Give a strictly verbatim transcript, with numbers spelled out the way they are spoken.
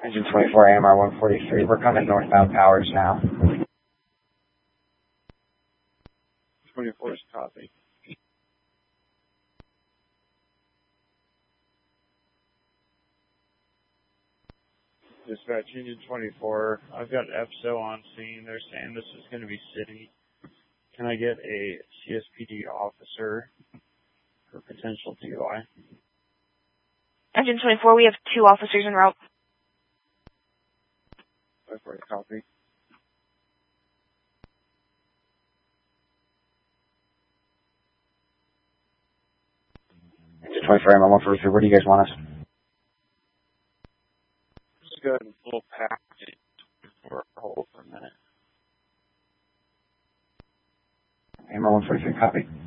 Engine twenty-four, A M R one forty-three. We're coming northbound Powers now. twenty-four is copy. Dispatch, Engine twenty-four. I've got F S O on scene. They're saying this is going to be city. Can I get a C S P D officer for potential D U I? Engine twenty-four, we have two officers en route. twenty-four, copy. Engine twenty-four, A M R one forty-three. Where do you guys want us? Just go ahead and pull package for hold for a minute. A M R one forty-three, copy.